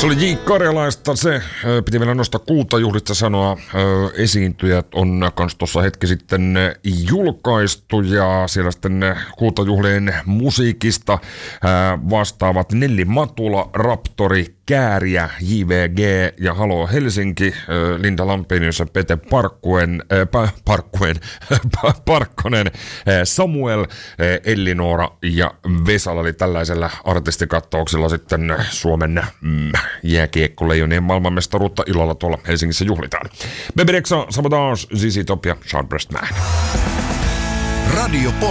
Se oli J. Karjalaista, se piti vielä nostaa kultajuhlista sanoa. Esiintyjät on kans tuossa hetki sitten julkaistu ja siellä sitten kultajuhlien musiikista vastaavat Nelli Matula, Raptori, Kääriä, JVG ja Halo Helsinki, Linda Lampenius ja Pete Parkkonen, Samuel, Ellinora ja Vesala, eli tällaisella artistikattauksella sitten Suomen jääkiekkoleijonien maailmanmestaruutta ilolla tuolla Helsingissä juhlitaan. Bebe Rexha, Sabotage, ZZ Top ja Sharp Breast Man. Radio